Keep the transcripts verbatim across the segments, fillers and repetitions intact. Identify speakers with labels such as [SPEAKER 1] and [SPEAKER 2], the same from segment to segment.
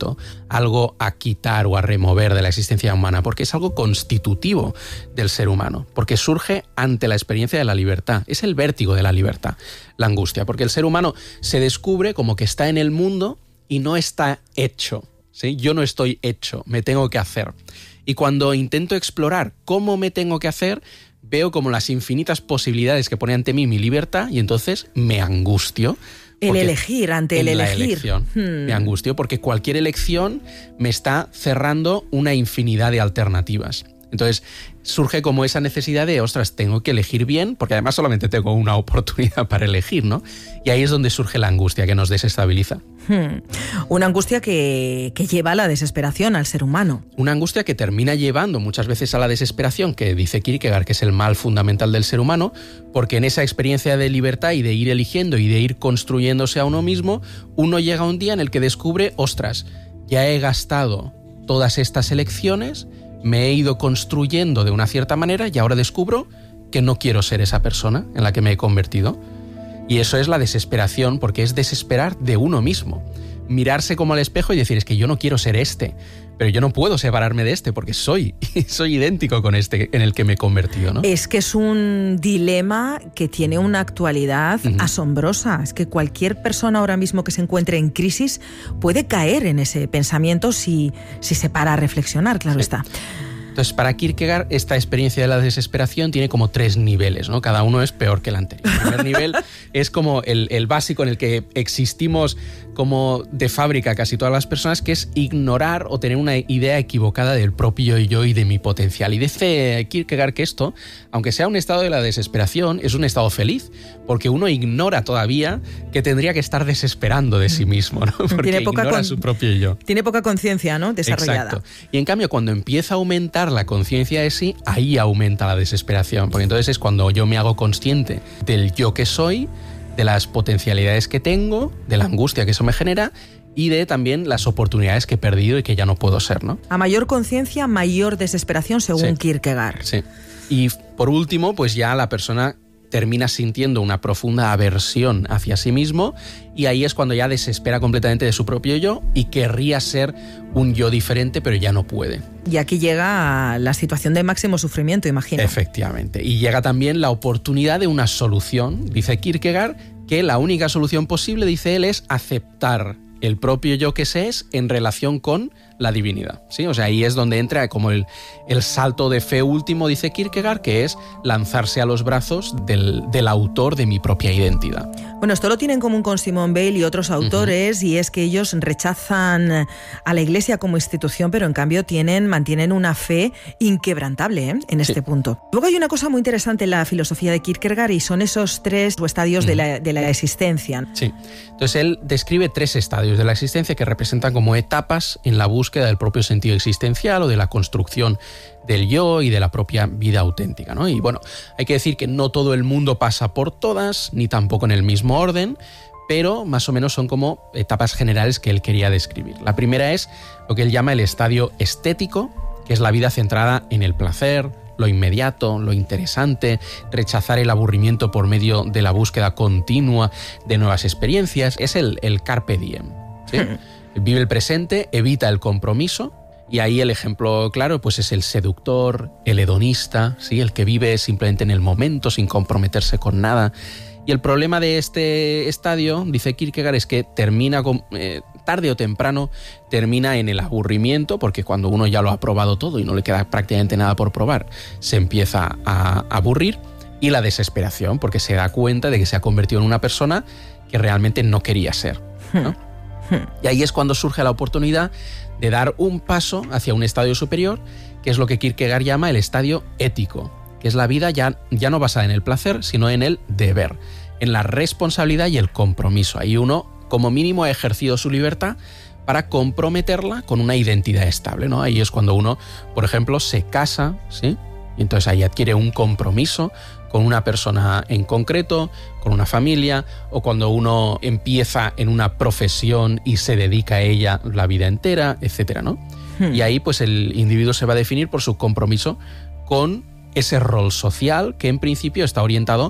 [SPEAKER 1] sufrimiento, algo a quitar o a remover de la existencia humana, porque es algo constitutivo del ser humano, porque surge ante la experiencia de la libertad. Es el vértigo de la libertad, la angustia, porque el ser humano se descubre como que está en el mundo y no está hecho, ¿sí? Yo no estoy hecho, me tengo que hacer. Y cuando intento explorar cómo me tengo que hacer, veo como las infinitas posibilidades que pone ante mí mi libertad y entonces me angustio.
[SPEAKER 2] El elegir, ante el elegir.
[SPEAKER 1] La elección. Hmm. Me angustio porque cualquier elección me está cerrando una infinidad de alternativas. Entonces surge como esa necesidad de, ostras, tengo que elegir bien, porque además solamente tengo una oportunidad para elegir, ¿no? Y ahí es donde surge la angustia que nos desestabiliza.
[SPEAKER 2] Hmm. Una angustia que, que lleva a la desesperación al ser humano.
[SPEAKER 1] Una angustia que termina llevando muchas veces a la desesperación, que dice Kierkegaard que es el mal fundamental del ser humano, porque en esa experiencia de libertad y de ir eligiendo y de ir construyéndose a uno mismo, uno llega a un día en el que descubre, ostras, ya he gastado todas estas elecciones, me he ido construyendo de una cierta manera y ahora descubro que no quiero ser esa persona en la que me he convertido. Y eso es la desesperación, porque es desesperar de uno mismo. Mirarse como al espejo y decir, es que yo no quiero ser este, pero yo no puedo separarme de este porque soy, soy idéntico con este en el que me he convertido, ¿no?
[SPEAKER 2] Es que es un dilema que tiene una actualidad uh-huh. asombrosa. Es que cualquier persona ahora mismo que se encuentre en crisis puede caer en ese pensamiento si, si se para a reflexionar, claro sí. está.
[SPEAKER 1] Entonces, para Kierkegaard, esta experiencia de la desesperación tiene como tres niveles, ¿no? Cada uno es peor que el anterior. El primer nivel es como el, el básico en el que existimos como de fábrica casi todas las personas, que es ignorar o tener una idea equivocada del propio yo y de mi potencial. Y dice Kierkegaard que esto, aunque sea un estado de la desesperación, es un estado feliz, porque uno ignora todavía que tendría que estar desesperando de sí mismo, ¿no? Porque
[SPEAKER 2] tiene poca
[SPEAKER 1] ignora
[SPEAKER 2] con...
[SPEAKER 1] su propio yo.
[SPEAKER 2] Tiene poca conciencia, ¿no? Desarrollada.
[SPEAKER 1] Exacto. Y en cambio, cuando empieza a aumentar la conciencia de sí, ahí aumenta la desesperación, porque entonces es cuando yo me hago consciente del yo que soy, de las potencialidades que tengo, de la angustia que eso me genera y de también las oportunidades que he perdido y que ya no puedo ser, ¿no?
[SPEAKER 2] A mayor conciencia, mayor desesperación, según
[SPEAKER 1] sí.
[SPEAKER 2] Kierkegaard.
[SPEAKER 1] Sí. Y por último, pues ya la persona termina sintiendo una profunda aversión hacia sí mismo y ahí es cuando ya desespera completamente de su propio yo y querría ser un yo diferente, pero ya no puede.
[SPEAKER 2] Y aquí llega la situación de máximo sufrimiento, imagino.
[SPEAKER 1] Efectivamente. Y llega también la oportunidad de una solución. Dice Kierkegaard que la única solución posible, dice él, es aceptar el propio yo que se es en relación con la divinidad, ¿sí? O sea, ahí es donde entra como el, el salto de fe último, dice Kierkegaard, que es lanzarse a los brazos del, del autor de mi propia identidad.
[SPEAKER 2] Bueno, esto lo tienen en común con Simone Weil y otros autores, uh-huh. y es que ellos rechazan a la Iglesia como institución, pero en cambio tienen, mantienen una fe inquebrantable, ¿eh? en este sí. punto. Luego hay una cosa muy interesante en la filosofía de Kierkegaard y son esos tres estadios uh-huh. de, la, de la existencia.
[SPEAKER 1] Sí, entonces él describe tres estadios de la existencia que representan como etapas en la búsqueda del propio sentido existencial o de la construcción del yo y de la propia vida auténtica, ¿no? Y bueno, hay que decir que no todo el mundo pasa por todas, ni tampoco en el mismo orden, pero más o menos son como etapas generales que él quería describir. La primera es lo que él llama el estadio estético, que es la vida centrada en el placer, lo inmediato, lo interesante, rechazar el aburrimiento por medio de la búsqueda continua de nuevas experiencias. Es el, el carpe diem, ¿sí? Vive el presente, evita el compromiso, y ahí el ejemplo claro pues es el seductor, el hedonista, ¿sí? El que vive simplemente en el momento sin comprometerse con nada. Y el problema de este estadio, dice Kierkegaard, es que termina con, eh, tarde o temprano termina en el aburrimiento, porque cuando uno ya lo ha probado todo y no le queda prácticamente nada por probar, se empieza a aburrir, y la desesperación, porque se da cuenta de que se ha convertido en una persona que realmente no quería ser, ¿no? Y ahí es cuando surge la oportunidad de dar un paso hacia un estadio superior, que es lo que Kierkegaard llama el estadio ético, que es la vida ya, ya no basada en el placer, sino en el deber, en la responsabilidad y el compromiso. Ahí uno, como mínimo, ha ejercido su libertad para comprometerla con una identidad estable, ¿no? Ahí es cuando uno, por ejemplo, se casa, ¿sí? Y entonces ahí adquiere un compromiso con una persona en concreto, con una familia, o cuando uno empieza en una profesión y se dedica a ella la vida entera, etcétera, ¿no? Hmm. Y ahí pues el individuo se va a definir por su compromiso con ese rol social que en principio está orientado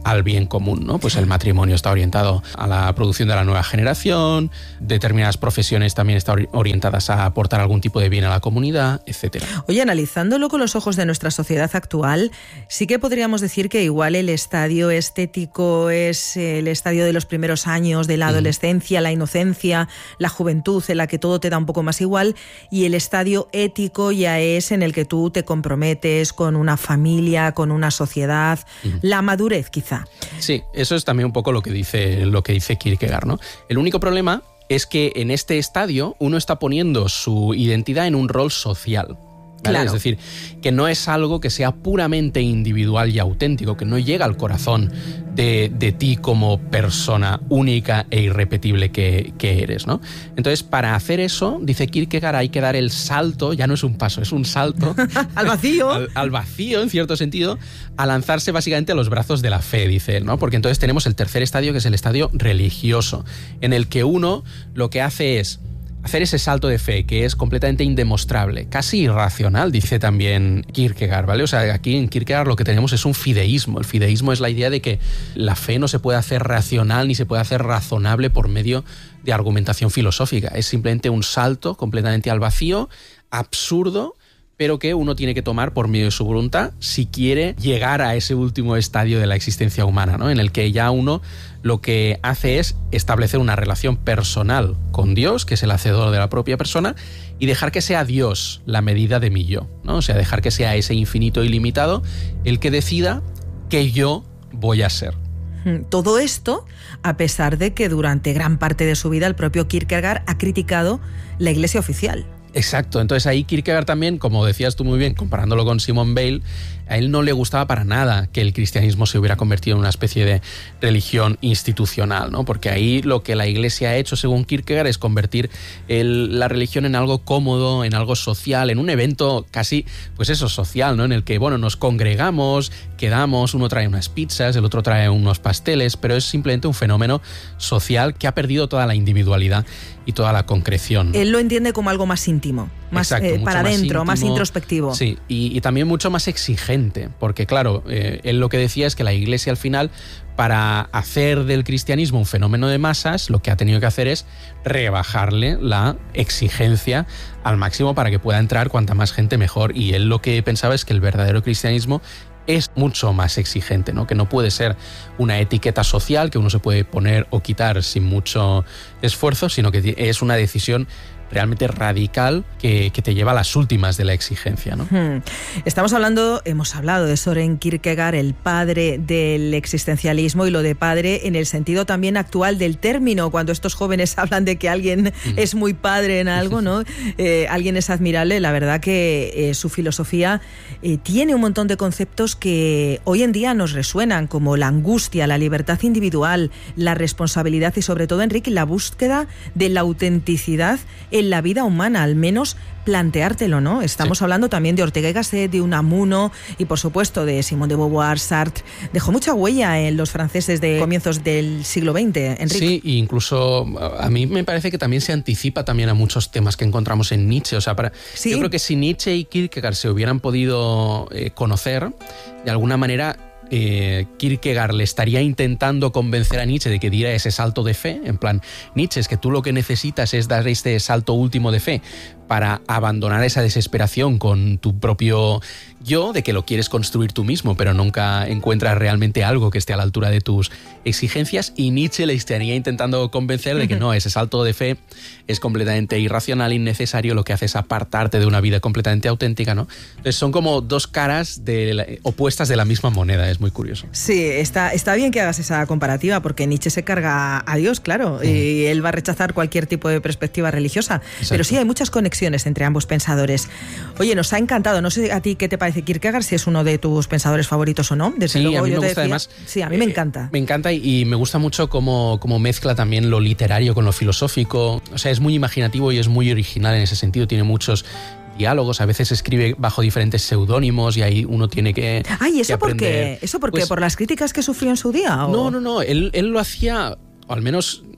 [SPEAKER 1] al bien común, ¿no? Pues el matrimonio está orientado a la producción de la nueva generación, determinadas profesiones también están orientadas a aportar algún tipo de bien a la comunidad, etcétera.
[SPEAKER 2] Oye, analizándolo con los ojos de nuestra sociedad actual, sí que podríamos decir que igual el estadio estético es el estadio de los primeros años de la adolescencia, la inocencia, la juventud, en la que todo te da un poco más igual, y el estadio ético ya es en el que tú te comprometes con una familia, con una sociedad, uh-huh. la madurez quizá.
[SPEAKER 1] Sí, eso es también un poco lo que dice, lo que dice Kierkegaard, ¿no? El único problema es que en este estadio uno está poniendo su identidad en un rol social. ¿Vale? Claro. Es decir, que no es algo que sea puramente individual y auténtico, que no llega al corazón de, de ti como persona única e irrepetible que, que eres, ¿no? Entonces, para hacer eso, dice Kierkegaard, hay que dar el salto, ya no es un paso, es un salto.
[SPEAKER 2] al vacío.
[SPEAKER 1] Al, al vacío, en cierto sentido, a lanzarse básicamente a los brazos de la fe, dice él, ¿no? Porque entonces tenemos el tercer estadio, que es el estadio religioso, en el que uno lo que hace es hacer ese salto de fe que es completamente indemostrable, casi irracional, dice también Kierkegaard, ¿vale? O sea, aquí en Kierkegaard lo que tenemos es un fideísmo. El fideísmo es la idea de que la fe no se puede hacer racional ni se puede hacer razonable por medio de argumentación filosófica. Es simplemente un salto completamente al vacío, absurdo, pero que uno tiene que tomar por medio de su voluntad si quiere llegar a ese último estadio de la existencia humana, ¿no? En el que ya uno lo que hace es establecer una relación personal con Dios, que es el hacedor de la propia persona, y dejar que sea Dios la medida de mi yo, ¿no? O sea, dejar que sea ese infinito ilimitado el que decida qué yo voy a ser.
[SPEAKER 2] Todo esto a pesar de que durante gran parte de su vida el propio Kierkegaard ha criticado la Iglesia oficial.
[SPEAKER 1] Exacto, entonces ahí Kierkegaard también, como decías tú muy bien, comparándolo con Simone Weil, a él no le gustaba para nada que el cristianismo se hubiera convertido en una especie de religión institucional, ¿no? Porque ahí lo que la Iglesia ha hecho, según Kierkegaard, es convertir el, la religión en algo cómodo, en algo social, en un evento casi, pues eso, social, ¿no? En el que, bueno, nos congregamos, quedamos, uno trae unas pizzas, el otro trae unos pasteles, pero es simplemente un fenómeno social que ha perdido toda la individualidad y toda la concreción, ¿no?
[SPEAKER 2] Él lo entiende como algo más íntimo, más
[SPEAKER 1] Exacto,
[SPEAKER 2] eh, para adentro, más, más introspectivo.
[SPEAKER 1] Sí, y, y también mucho más exigente, porque claro, eh, él lo que decía es que la Iglesia al final, para hacer del cristianismo un fenómeno de masas, lo que ha tenido que hacer es rebajarle la exigencia al máximo para que pueda entrar cuanta más gente mejor. Y él lo que pensaba es que el verdadero cristianismo es mucho más exigente, ¿no? Que no puede ser una etiqueta social que uno se puede poner o quitar sin mucho esfuerzo, sino que es una decisión realmente radical que, que te lleva a las últimas de la exigencia, ¿no?
[SPEAKER 2] Hmm. Estamos hablando, hemos hablado de Søren Kierkegaard, el padre del existencialismo, y lo de padre en el sentido también actual del término, cuando estos jóvenes hablan de que alguien mm. es muy padre en algo, ¿no? Eh, alguien es admirable. La verdad que eh, su filosofía eh, tiene un montón de conceptos que hoy en día nos resuenan, como la angustia, la libertad individual, la responsabilidad y sobre todo, Enrique, la búsqueda de la autenticidad en la vida humana, al menos planteártelo, ¿no? Estamos sí. hablando también de Ortega y Gasset, de Unamuno y, por supuesto, de Simone de Beauvoir, Sartre. Dejó mucha huella en los franceses de comienzos del siglo veinte, Enrique.
[SPEAKER 1] Sí, e incluso a mí me parece que también se anticipa también a muchos temas que encontramos en Nietzsche. O sea, para, ¿Sí? yo creo que si Nietzsche y Kierkegaard se hubieran podido eh, conocer, de alguna manera Eh, Kierkegaard le estaría intentando convencer a Nietzsche de que diera ese salto de fe, en plan, Nietzsche, es que tú lo que necesitas es dar este salto último de fe para abandonar esa desesperación con tu propio yo, de que lo quieres construir tú mismo, pero nunca encuentras realmente algo que esté a la altura de tus exigencias, y Nietzsche le estaría intentando convencer de que no, ese salto de fe es completamente irracional, innecesario, lo que hace es apartarte de una vida completamente auténtica, ¿no? Entonces son como dos caras de la, opuestas de la misma moneda, es muy curioso.
[SPEAKER 2] Sí, está, está bien que hagas esa comparativa, porque Nietzsche se carga a Dios, claro, uh-huh. y él va a rechazar cualquier tipo de perspectiva religiosa. Exacto. Pero sí hay muchas conexiones entre ambos pensadores. Oye, nos ha encantado, no sé a ti qué te parece Kierkegaard, si es uno de tus pensadores favoritos o no. Desde
[SPEAKER 1] sí,
[SPEAKER 2] luego,
[SPEAKER 1] a mí
[SPEAKER 2] yo
[SPEAKER 1] me
[SPEAKER 2] te
[SPEAKER 1] gusta
[SPEAKER 2] decía,
[SPEAKER 1] además.
[SPEAKER 2] Sí, a mí me encanta.
[SPEAKER 1] Eh, me encanta y, y me gusta mucho cómo, cómo mezcla también lo literario con lo filosófico. O sea, es muy imaginativo y es muy original en ese sentido. Tiene muchos diálogos, a veces escribe bajo diferentes seudónimos y ahí uno tiene que
[SPEAKER 2] Ay, ¿eso
[SPEAKER 1] que
[SPEAKER 2] por qué? ¿Eso por qué?
[SPEAKER 1] Pues,
[SPEAKER 2] ¿Por las críticas que sufrió en su día? ¿o?
[SPEAKER 1] No, no, no. Él, él lo hacía, o al menos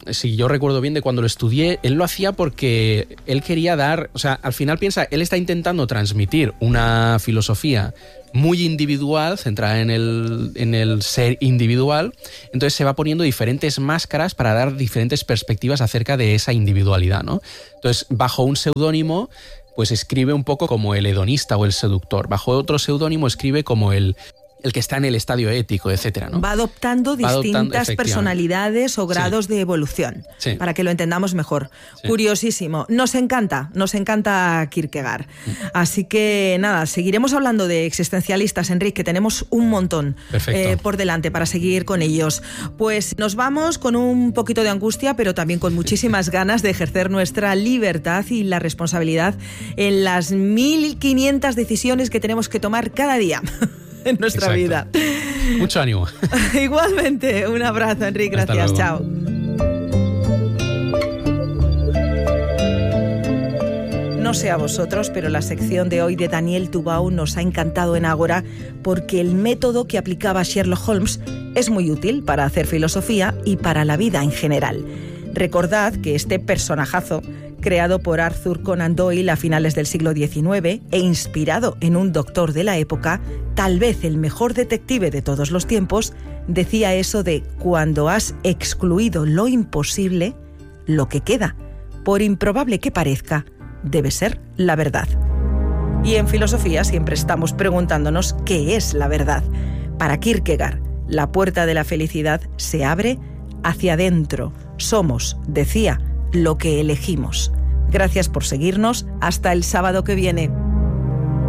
[SPEAKER 1] si yo recuerdo bien de cuando lo estudié, él lo hacía porque él quería dar, o sea, al final piensa, él está intentando transmitir una filosofía muy individual, centrada en el, en el ser individual, entonces se va poniendo diferentes máscaras para dar diferentes perspectivas acerca de esa individualidad, ¿no? Entonces, bajo un seudónimo, pues escribe un poco como el hedonista o el seductor, bajo otro seudónimo escribe como el... el que está en el estadio ético, etcétera, ¿no?
[SPEAKER 2] Va adoptando
[SPEAKER 1] Va
[SPEAKER 2] distintas
[SPEAKER 1] adoptando,
[SPEAKER 2] personalidades o grados sí. de evolución,
[SPEAKER 1] sí.
[SPEAKER 2] para que lo entendamos mejor. Sí. Curiosísimo. Nos encanta, nos encanta Kierkegaard. Mm. Así que nada, seguiremos hablando de existencialistas, Enric, que tenemos un montón eh, por delante para seguir con ellos. Pues nos vamos con un poquito de angustia, pero también con muchísimas ganas de ejercer nuestra libertad y la responsabilidad en las mil quinientas decisiones que tenemos que tomar cada día en nuestra
[SPEAKER 1] Exacto. vida. Mucho ánimo.
[SPEAKER 2] Igualmente, un abrazo, Enric, gracias, chao. No sé a vosotros, pero la sección de hoy de Daniel Tubau nos ha encantado en Ágora porque el método que aplicaba Sherlock Holmes es muy útil para hacer filosofía y para la vida en general. Recordad que este personajazo, creado por Arthur Conan Doyle a finales del siglo diecinueve e inspirado en un doctor de la época, tal vez el mejor detective de todos los tiempos, decía eso de cuando has excluido lo imposible, lo que queda, por improbable que parezca, debe ser la verdad. Y en filosofía siempre estamos preguntándonos qué es la verdad. Para Kierkegaard, la puerta de la felicidad se abre hacia adentro. Somos, decía, lo que elegimos. Gracias por seguirnos. Hasta el sábado que viene.